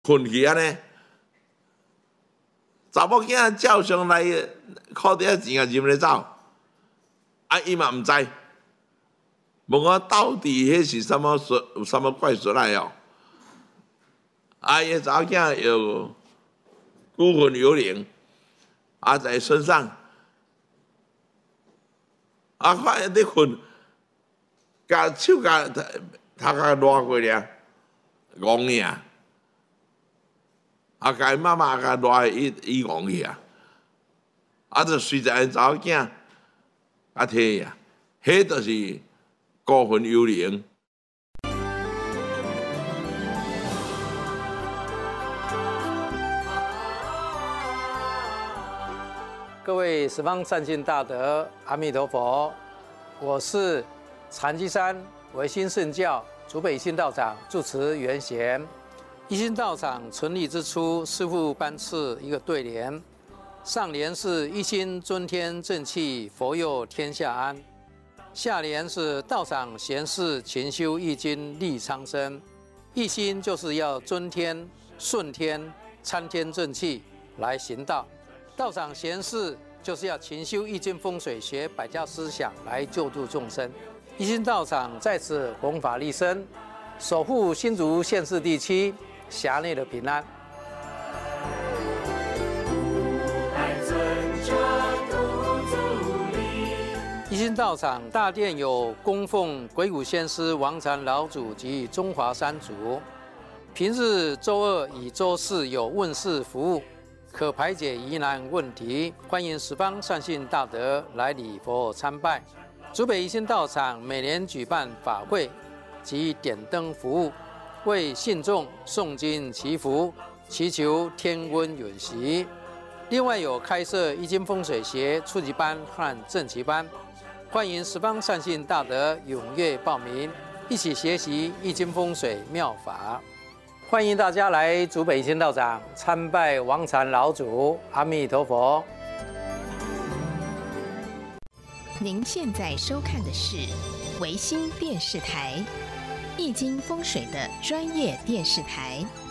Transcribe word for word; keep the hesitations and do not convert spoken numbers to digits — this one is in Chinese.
困去安尼，查某囝照上来，靠底钱啊，任咧走，啊，伊嘛毋知，问我到底迄是什么术，有什么怪术来哦？啊，伊查某囝有孤魂幽灵，啊，在身上，啊，看伊咧困，甲手甲头壳拉过俩，戆去啊！啊，甲伊妈妈甲拉伊伊戆去啊！啊，就随着因查某囝啊摕啊，迄就是孤魂幽灵。 各位十方善信大德，阿弥陀佛！我是禅机山维新圣教竹北一心道长住持圆贤。一心道场成立之初，师父颁赐一个对联，上联是一心尊天正气，佛佑天下安；下联是道场贤士勤修易经利苍生。一心就是要尊天、顺天、参天正气来行道。道场贤士就是要勤修易经风水学百家思想来救度众生。一心道场在此弘法利生，守护新竹县市地区辖内的平安。一心道场大殿有供奉鬼谷先师王禅老祖及中华三祖，平日周二以周四有问事服务，可排解疑难问题，欢迎十方善信大德来礼佛参拜。竹北一心道场每年举办法会及点灯服务，为信众诵经祈福，祈求天温允习。另外有开设易经风水学初级班和正级班，欢迎十方善信大德踊跃报名，一起学习易经风水妙法。欢迎大家来竹北一心道场参拜王禅老祖，阿弥陀佛。 您现在收看的是维新电视台易经风水的专业电视台。